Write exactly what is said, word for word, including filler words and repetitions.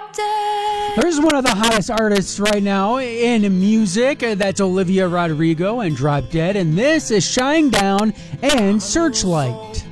Dead. There's one of the hottest artists right now in music. That's Olivia Rodrigo and Drop Dead. And this is Shine Down and Searchlight.